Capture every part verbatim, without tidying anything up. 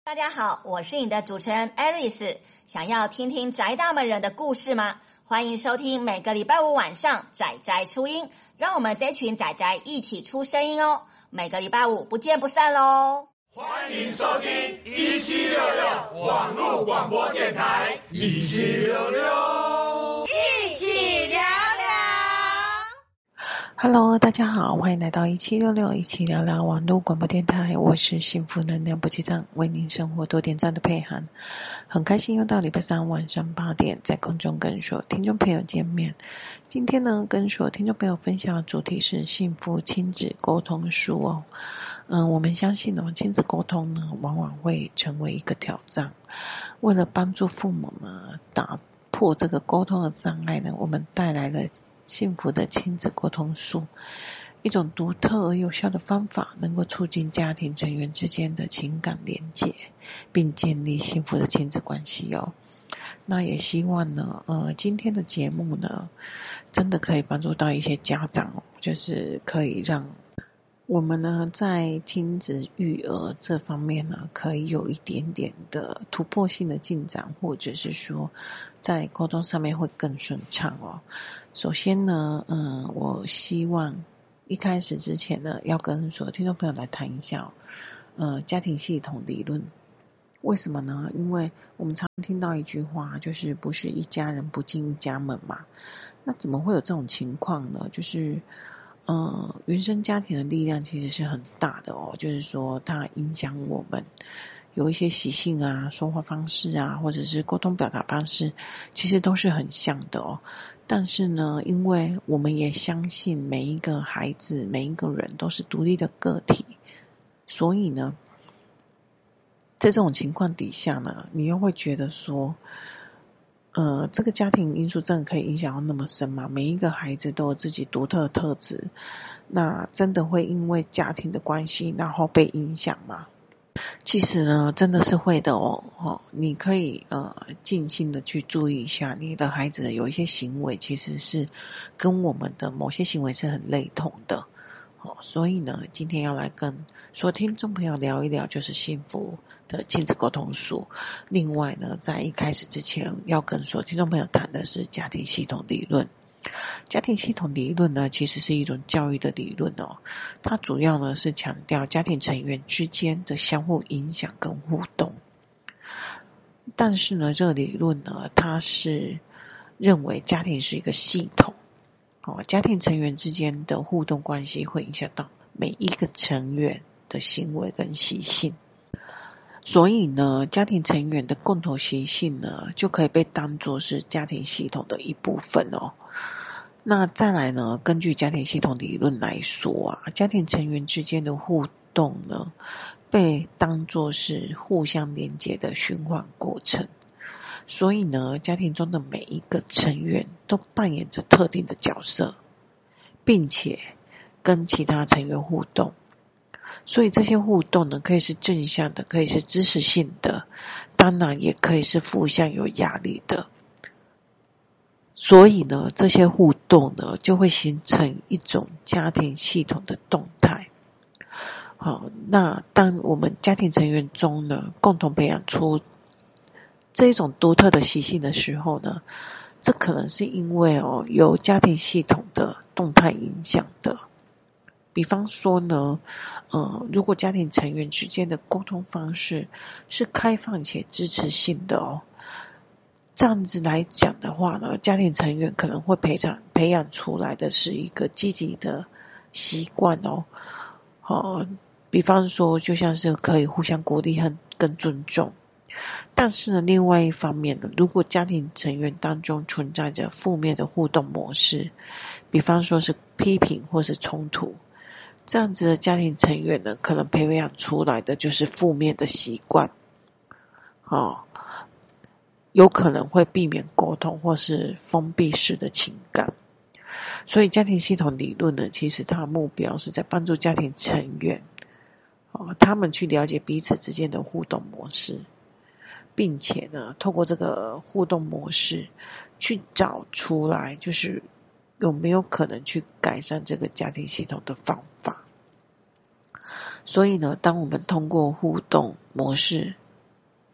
大家好，我是你的主持人 Aris。想要听听宅大们人的故事吗？欢迎收听每个礼拜五晚上宅宅出音，让我们这群宅宅一起出声音哦。每个礼拜五不见不散喽！ 欢迎收听一七六六网络广播电台，一七六六， 一起聊聊。 Hello， 大家好，欢迎来到一七六六一起聊聊网络广播电台，我是幸福能量补给站，为您生活多点赞的佩涵。很开心又到礼拜三晚上八点，在空中跟所有听众朋友见面。今天呢，跟所有听众朋友分享的主题是幸福亲子沟通术哦。嗯，我们相信哦，亲子沟通呢，往往会成为一个挑战。为了帮助父母呢，打破这个沟通的障碍呢，我们带来了幸福的亲子沟通术，一种独特而有效的方法，能够促进家庭成员之间的情感连结，并建立幸福的亲子关系哦。那也希望呢，呃，今天的节目呢，真的可以帮助到一些家长哦，就是可以让我们呢，在亲子育儿这方面呢，可以有一点点的突破性的进展，或者是说，在沟通上面会更顺畅哦。首先呢，嗯，我希望一开始之前呢，要跟所有听众朋友来谈一下，呃，家庭系统理论。为什么呢？因为我们常听到一句话，就是不是一家人不进一家门嘛。那怎么会有这种情况呢？就是呃，原生家庭的力量其实是很大的哦，就是说它影响我们有一些习性啊、说话方式啊，或者是沟通表达方式，其实都是很像的哦。但是呢，因为我们也相信每一个孩子、每一个人都是独立的个体，所以呢，在这种情况底下呢，你又会觉得说，呃，这个家庭因素真的可以影响到那么深吗？每一个孩子都有自己独特的特质，那真的会因为家庭的关系然后被影响吗？其实呢，真的是会的哦。哦，你可以呃静心的去注意一下，你的孩子有一些行为其实是跟我们的某些行为是很类同的。哦，所以呢，今天要来跟所有听众朋友聊一聊，就是幸福的亲子沟通术。另外呢，在一开始之前，要跟所有听众朋友谈的是家庭系统理论。家庭系统理论呢，其实是一种教育的理论哦。它主要呢是强调家庭成员之间的相互影响跟互动。但是呢，这个理论呢，它是认为家庭是一个系统。哦，家庭成员之间的互动关系会影响到每一个成员的行为跟习性，所以呢，家庭成员的共同习性呢，就可以被当作是家庭系统的一部分哦。那再来呢，根据家庭系统理论来说啊，家庭成员之间的互动呢，被当作是互相连结的循环过程。所以呢，家庭中的每一个成员都扮演着特定的角色，并且跟其他成员互动。所以这些互动呢，可以是正向的，可以是支持性的，当然也可以是负向有压力的。所以呢，这些互动呢，就会形成一种家庭系统的动态。好，那当我们家庭成员中呢，共同培养出这一种独特的习性的时候呢，这可能是因为哦，由家庭系统的动态影响的。比方说呢，呃，如果家庭成员之间的沟通方式是开放且支持性的哦，这样子来讲的话呢，家庭成员可能会培养培养出来的是一个积极的习惯哦。哦，比方说，就像是可以互相鼓励和跟尊重。但是呢，另外一方面呢，如果家庭成员当中存在着负面的互动模式，比方说是批评或是冲突，这样子的家庭成员呢，可能培养出来的就是负面的习惯，哦，有可能会避免沟通或是封闭式的情感。所以家庭系统理论呢，其实它的目标是在帮助家庭成员，哦，他们去了解彼此之间的互动模式，并且呢，透过这个互动模式去找出来，就是有没有可能去改善这个家庭系统的方法。所以呢，当我们通过互动模式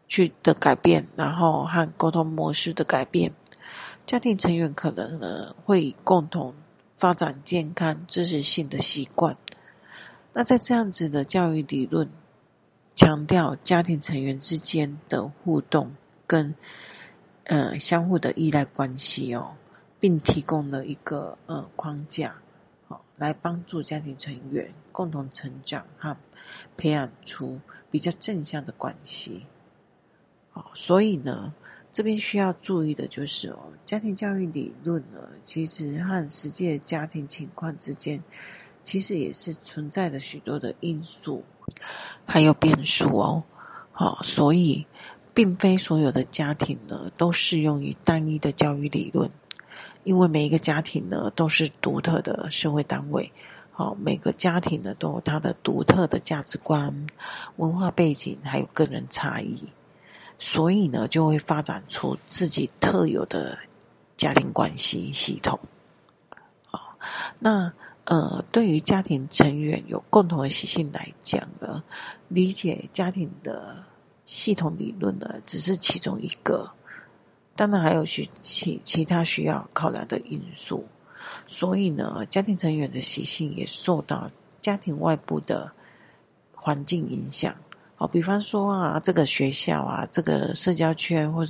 去的改变，然后和沟通模式的改变，家庭成员可能呢会共同发展健康知识性的习惯。那在这样子的教育理论强调家庭成员之间的互动跟呃相互的依赖关系哦，并提供了一个呃框架，好、哦、来帮助家庭成员共同成长和培养出比较正向的关系。好、哦，所以呢，这边需要注意的就是哦，家庭教育理论呢，其实和实际的家庭情况之间，其实也是存在着许多的因素，还有变数哦。好、哦，所以并非所有的家庭呢都适用于单一的教育理论，因为每一个家庭呢都是独特的社会单位。好、哦，每个家庭呢都有它的独特的价值观、文化背景，还有个人差异。所以呢，就会发展出自己特有的家庭关系系统。好，那呃，对于家庭成员有共同的习性来讲呢，理解家庭的系统理论呢，只是其中一个，当然还有其其其他需要考量的因素。所以呢，家庭成员的习性也受到家庭外部的环境影响。好，比方说啊，这个学校啊，这个社交圈或是